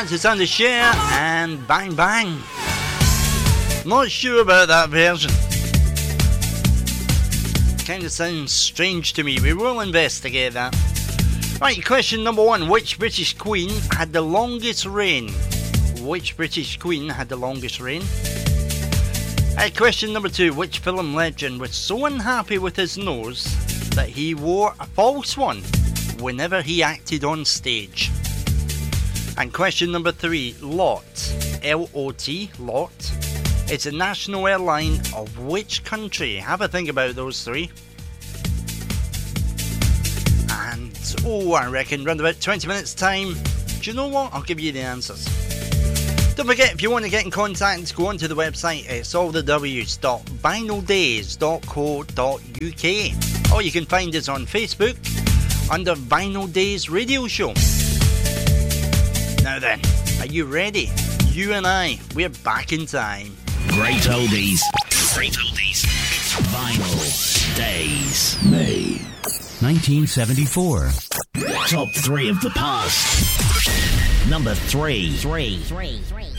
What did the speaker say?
That's the sound of Cher and Bang Bang. Not sure about that version. Kind of sounds strange to me. We will investigate that. Right, question number 1. Which British Queen had the longest reign? Which British Queen had the longest reign? Question number 2. Which film legend was so unhappy with his nose that he wore a false one whenever he acted on stage? And question number 3. LOT, L-O-T, LOT, is the national airline of which country? Have a think about those 3. And, I reckon around about 20 minutes time, do you know what? I'll give you the answers. Don't forget, if you want to get in contact, go onto the website. It's allthews.vinyldays.co.uk. Or you can find us on Facebook under Vinyl Days Radio Show. Now then, are you ready? You and I, we're back in time. Great oldies. Great oldies. Vinyl Days. May 1974. Top 3 of the past. Number 3.